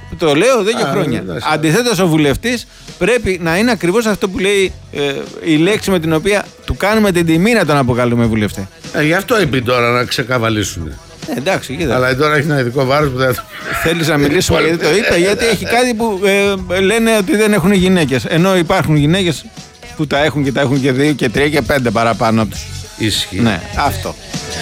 Το λέω εδώ και χρόνια. Αντιθέτως, ο βουλευτής πρέπει να είναι ακριβώς αυτό που λέει η λέξη με την οποία του κάνουμε την τιμή να τον αποκαλούμε βουλευτή. Γι' αυτό είπε τώρα να ξεκαβαλήσουν. Εντάξει, κοίτα. Αλλά τώρα έχει ένα ειδικό βάρος που δεν θα. Θέλεις να μιλήσουμε γιατί το είπε, γιατί έχει κάτι που λένε ότι δεν έχουν γυναίκες. Ενώ υπάρχουν γυναίκες που τα έχουν και 2 και 3 και 5 παραπάνω από τους. Ισχύει. Ναι, αυτό.